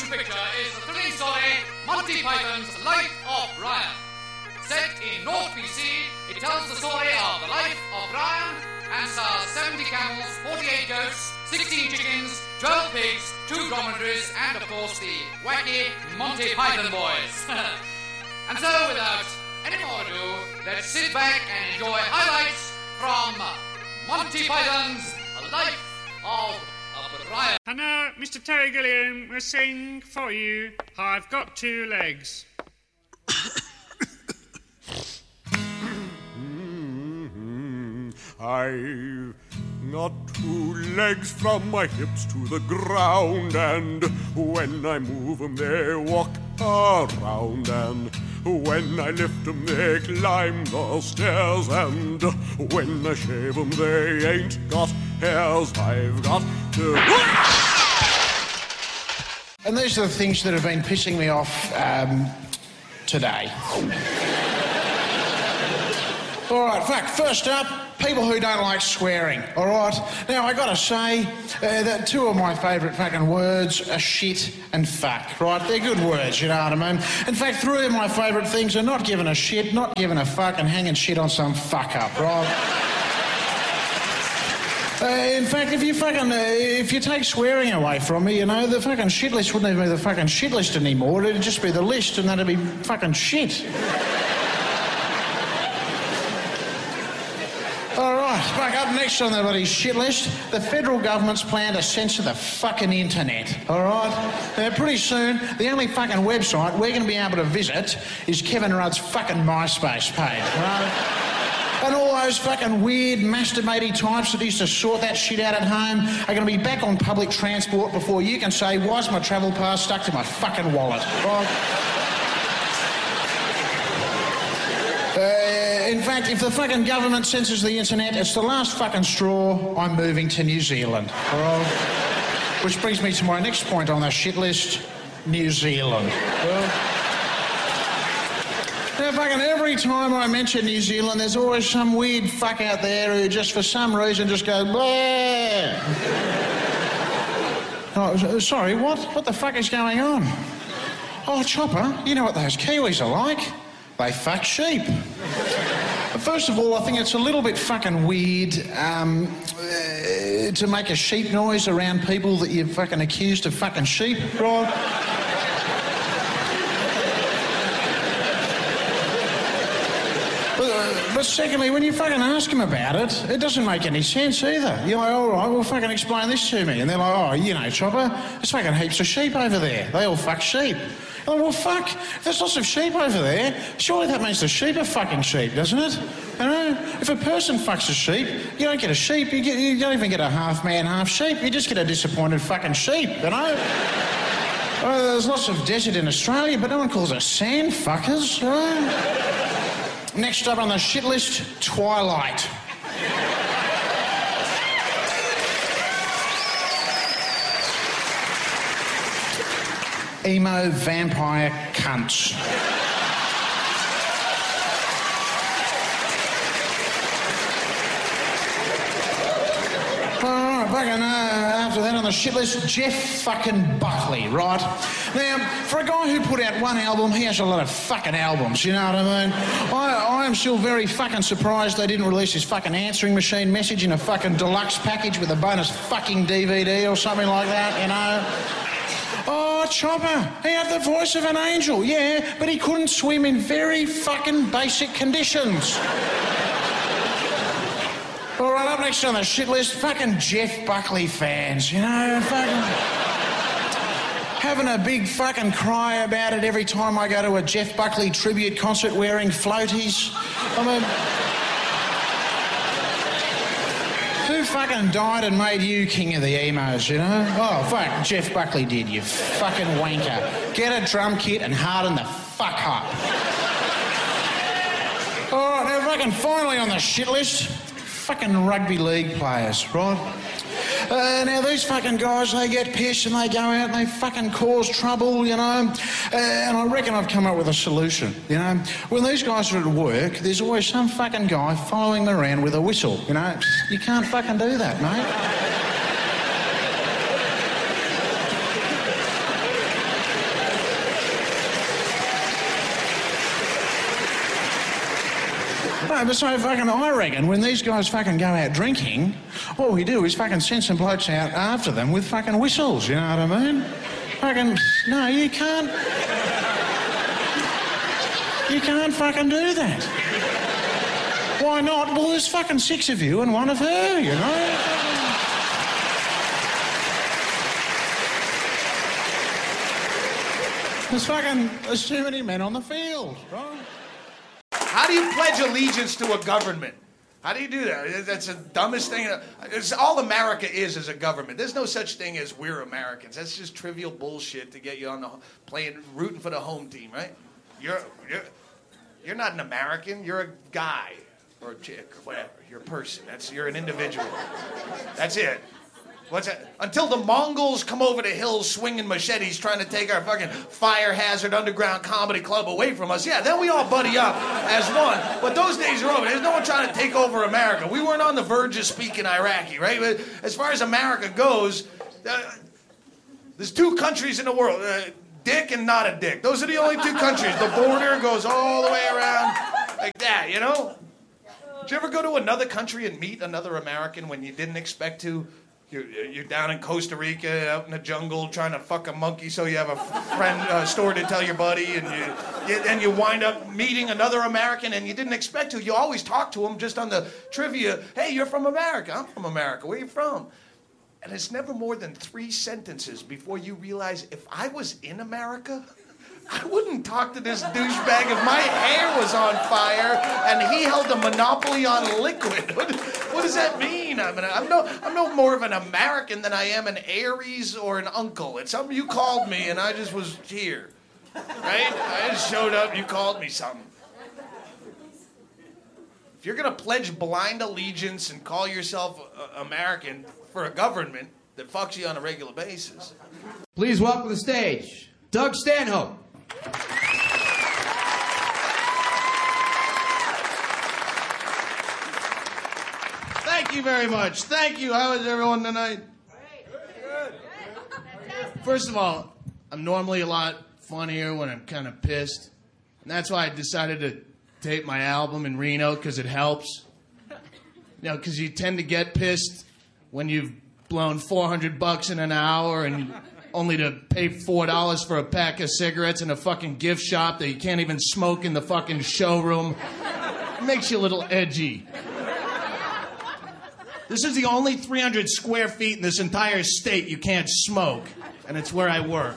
motion picture is the thrilling story Monty Python's Life of Brian. Set in North BC, it tells the story of the life of Brian and stars 70 camels, 48 goats, 16 chickens, 12 pigs, 2 dromedaries, and of course the wacky Monty Python boys. And so, without any more ado, let's sit back and enjoy highlights from Monty Python's Life of Brian. And now, Mr. Terry Gilliam will sing for you, I've Got 2 Legs. I've got 2 legs from my hips to the ground, and when I move 'em they walk around, and when I lift 'em they climb the stairs, and when I shave 'em they ain't got hairs. I've got to... And these are the things that have been pissing me off today. All right, first up, people who don't like swearing, all right? Now, I got to say that 2 of my favourite fucking words are shit and fuck, right? They're good words, you know what I mean? In fact, 3 of my favourite things are not giving a shit, not giving a fuck, and hanging shit on some fuck-up, right? In fact, if you take swearing away from me, you know, the fucking shit list wouldn't even be the fucking shit list anymore. It'd just be the list, and that'd be fucking shit. All right, back up next on the bloody shit list, the federal government's plan to censor the fucking internet, all right? Pretty soon, the only fucking website we're going to be able to visit is Kevin Rudd's fucking MySpace page, right? And all those fucking weird masturbating types that used to sort that shit out at home are going to be back on public transport before you can say, why's my travel pass stuck to my fucking wallet, right? In fact, if the fucking government censors the internet, it's the last fucking straw. I'm moving to New Zealand, all right? Which brings me to my next point on the shit list, New Zealand. Now, fucking every time I mention New Zealand, there's always some weird fuck out there who just for some reason just goes, bleh. Oh, sorry, what? What the fuck is going on? Oh, Chopper, you know what those Kiwis are like? They fuck sheep. First of all, I think it's a little bit fucking weird to make a sheep noise around people that you're fucking accused of fucking sheep, right? But secondly, when you fucking ask them about it, it doesn't make any sense either. You're like, all right, well, fucking explain this to me. And they're like, oh, you know, Chopper, there's fucking heaps of sheep over there. They all fuck sheep. I'm like, well, fuck, if there's lots of sheep over there, surely that means the sheep are fucking sheep, doesn't it? You know, if a person fucks a sheep, you don't get a sheep, you don't even get a half man, half sheep, you just get a disappointed fucking sheep, you know? There's lots of desert in Australia, but no one calls us sand fuckers, right? Next up on the shit list, Twilight. Emo vampire cunts. After that on the shit list, Jeff fucking Buckley, right? Now, for a guy who put out one album, he has a lot of fucking albums, you know what I mean? I am still very fucking surprised they didn't release his fucking answering machine message in a fucking deluxe package with a bonus fucking DVD or something like that, you know? Oh, Chopper, he had the voice of an angel, yeah, but he couldn't swim in very fucking basic conditions. All right, up next on the shit list, fucking Jeff Buckley fans, you know, fucking having a big fucking cry about it every time I go to a Jeff Buckley tribute concert wearing floaties. I mean, who fucking died and made you king of the emos, you know? Oh, fuck, Jeff Buckley did, you fucking wanker. Get a drum kit and harden the fuck up. All right, now fucking finally on the shit list, fucking rugby league players, right? Now, these fucking guys, they get pissed and they go out and they fucking cause trouble, you know? And I reckon I've come up with a solution, you know? When these guys are at work, there's always some fucking guy following them around with a whistle, you know? You can't fucking do that, mate. No, but so fucking I reckon when these guys fucking go out drinking, all we do is fucking send some blokes out after them with fucking whistles, you know what I mean? Fucking, no, you can't. You can't fucking do that. Why not? Well, there's fucking 6 of you and 1 of her, you know? There's too many men on the field, right? How do you pledge allegiance to a government? How do you do that? That's the dumbest thing. It's all America is a government. There's no such thing as we're Americans. That's just trivial bullshit to get you on the rooting for the home team, right? You're not an American. You're a guy or a chick or whatever. You're a person. You're an individual. That's it. What's that? Until the Mongols come over the hills swinging machetes trying to take our fucking fire hazard underground comedy club away from us, yeah, then we all buddy up as one. But those days are over. There's no one trying to take over America. We weren't on the verge of speaking Iraqi, right? But as far as America goes, there's 2 countries in the world, dick and not a dick. Those are the only 2 countries. The border goes all the way around like that, you know? Did you ever go to another country and meet another American when you didn't expect to? You're down in Costa Rica, out in the jungle, trying to fuck a monkey so you have a friend story to tell your buddy, and you wind up meeting another American and you didn't expect to. You always talk to them just on the trivia. Hey, you're from America. I'm from America. Where are you from? And it's never more than 3 sentences before you realize if I was in America, I wouldn't talk to this douchebag if my hair was on fire and he held a monopoly on liquid. What does that mean? I'm no more of an American than I am an Aries or an uncle. It's something you called me and I just was here, right? I just showed up, you called me something. If you're gonna pledge blind allegiance and call yourself American for a government that fucks you on a regular basis. Please welcome to the stage, Doug Stanhope. Thank you very much. Thank you. How is everyone tonight? Good. First of all, I'm normally a lot funnier when I'm kind of pissed. And that's why I decided to tape my album in Reno, because it helps. You know, because you tend to get pissed when you've blown $400 in an hour and only to pay $4 for a pack of cigarettes in a fucking gift shop that you can't even smoke in the fucking showroom. It makes you a little edgy. This is the only 300 square feet in this entire state you can't smoke, and it's where I work.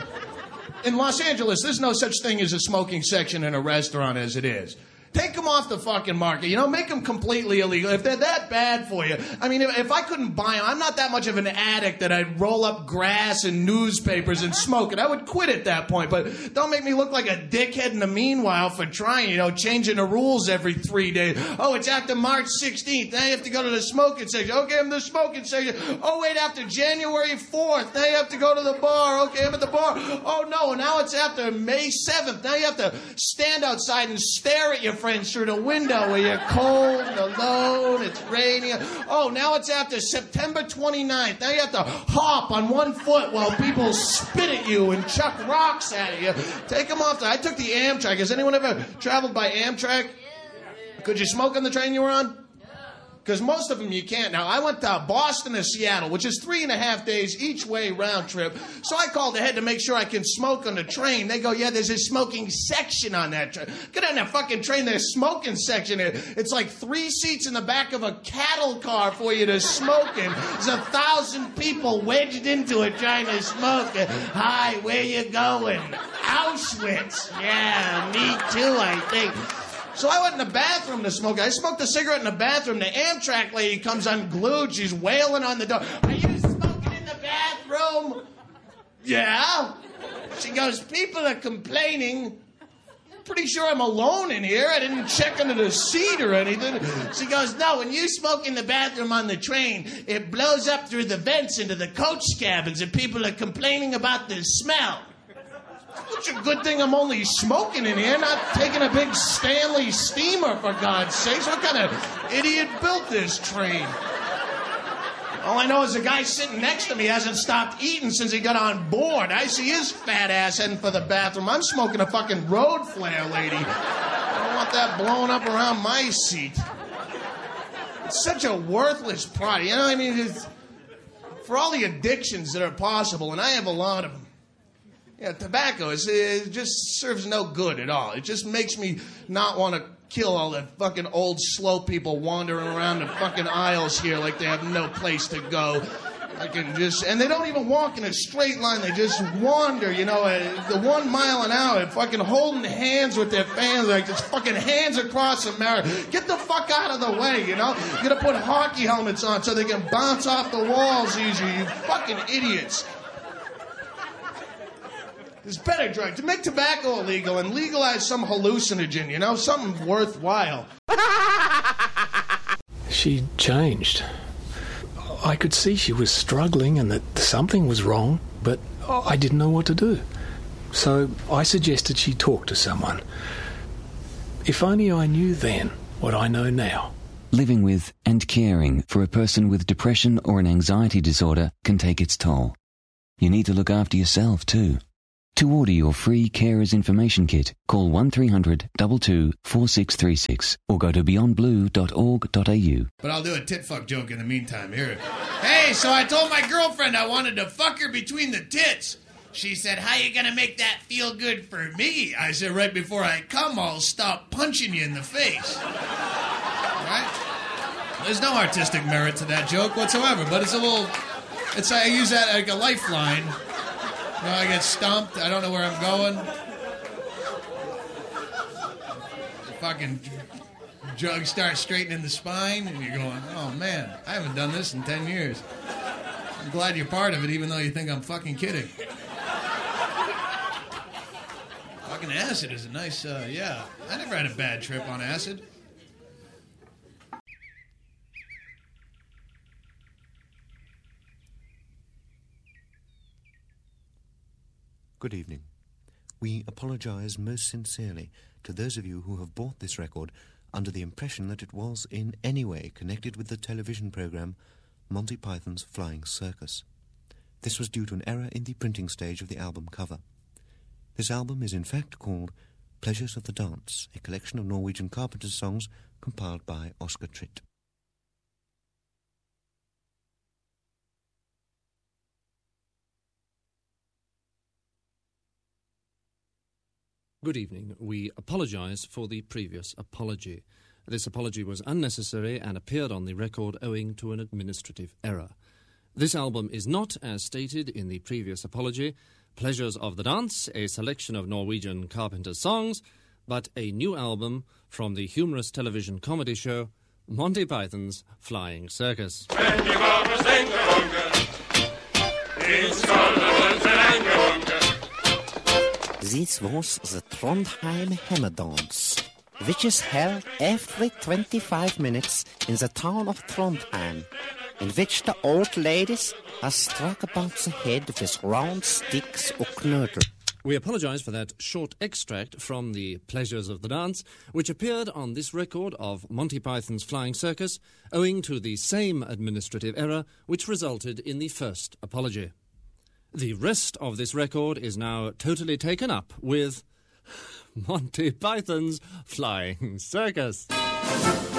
In Los Angeles, there's no such thing as a smoking section in a restaurant as it is. Take them off the fucking market, you know, make them completely illegal. If they're that bad for you, I mean, if I couldn't buy them, I'm not that much of an addict that I'd roll up grass and newspapers and smoke it. I would quit at that point, but don't make me look like a dickhead in the meanwhile for trying, you know, changing the rules every 3 days. Oh, it's after March 16th, now you have to go to the smoking section. Okay, I'm the smoking section. Oh, wait, after January 4th, now you have to go to the bar. Okay, I'm at the bar. Oh, no, now it's after May 7th. Now you have to stand outside and stare at your friends through the window where you're cold and alone, it's raining. Oh, now it's after September 29th. Now you have to hop on one foot while people spit at you and chuck rocks at you. Take them off. I took the Amtrak. Has anyone ever traveled by Amtrak? Could you smoke on the train you were on? Because most of them you can't. Now, I went to Boston to Seattle, which is 3.5 days each way round trip. So I called ahead to make sure I can smoke on the train. They go, yeah, there's a smoking section on that train. Get on that fucking train, there's a smoking section. It's like 3 seats in the back of a cattle car for you to smoke in. There's 1,000 people wedged into it trying to smoke. Hi, where you going? Auschwitz. Yeah, me too, I think. So I went in the bathroom to smoke. I smoked a cigarette in the bathroom. The Amtrak lady comes unglued. She's wailing on the door. Are you smoking in the bathroom? Yeah. She goes, people are complaining. Pretty sure I'm alone in here. I didn't check under the seat or anything. She goes, no, when you smoke in the bathroom on the train, it blows up through the vents into the coach cabins and people are complaining about the smell. It's a good thing I'm only smoking in here, not taking a big Stanley steamer, for God's sakes. What kind of idiot built this train? All I know is the guy sitting next to me hasn't stopped eating since he got on board. I see his fat ass heading for the bathroom. I'm smoking a fucking road flare, lady. I don't want that blown up around my seat. It's such a worthless product. You know what I mean? For all the addictions that are possible, and I have a lot of them. Yeah, tobacco it just serves no good at all. It just makes me not want to kill all the fucking old slow people wandering around the fucking aisles here like they have no place to go. And they don't even walk in a straight line. They just wander, you know, the 1 mile an hour, fucking holding hands with their fans, like just fucking hands across America. Get the fuck out of the way, you know? You gotta put hockey helmets on so they can bounce off the walls easier, you fucking idiots. There's better drugs. To make tobacco illegal and legalize some hallucinogen, you know, something worthwhile. She changed. I could see she was struggling and that something was wrong, but I didn't know what to do. So I suggested she talk to someone. If only I knew then what I know now. Living with and caring for a person with depression or an anxiety disorder can take its toll. You need to look after yourself too. To order your free Carers Information Kit, call 1300 22 4636 or go to beyondblue.org.au. But I'll do a tit-fuck joke in the meantime. Here. Hey, so I told my girlfriend I wanted to fuck her between the tits. She said, how you gonna make that feel good for me? I said, right before I come, I'll stop punching you in the face. Right? There's no artistic merit to that joke whatsoever, but I use that like a lifeline. You know, I get stumped. I don't know where I'm going. The fucking jug starts straightening the spine, and you're going, oh, man, I haven't done this in 10 years. I'm glad you're part of it, even though you think I'm fucking kidding. Fucking acid is a nice, yeah. I never had a bad trip on acid. Good evening. We apologize most sincerely to those of you who have bought this record under the impression that it was in any way connected with the television program Monty Python's Flying Circus. This was due to an error in the printing stage of the album cover. This album is in fact called Pleasures of the Dance, a collection of Norwegian Carpenters songs compiled by Oscar Tritt. Good evening. We apologise for the previous apology. This apology was unnecessary and appeared on the record owing to an administrative error. This album is not, as stated in the previous apology, Pleasures of the Dance, a selection of Norwegian Carpenters songs, but a new album from the humorous television comedy show Monty Python's Flying Circus. This was the Trondheim Hemmedance, which is held every 25 minutes in the town of Trondheim, in which the old ladies are struck about the head with round sticks or knödel. We apologise for that short extract from the Pleasures of the Dance, which appeared on this record of Monty Python's Flying Circus, owing to the same administrative error which resulted in the first apology. The rest of this record is now totally taken up with Monty Python's Flying Circus.